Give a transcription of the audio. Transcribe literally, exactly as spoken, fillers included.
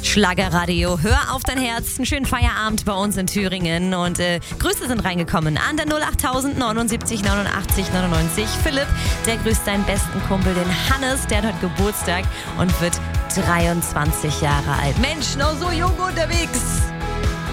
Schlagerradio, hör auf dein Herz. Einen schönen Feierabend bei uns in Thüringen. Und äh, Grüße sind reingekommen an der null achttausend neunundsiebzig neunundachtzig neunundneunzig. Philipp, der grüßt seinen besten Kumpel, den Hannes. Der hat heute Geburtstag und wird dreiundzwanzig Jahre alt. Mensch, noch so jung unterwegs.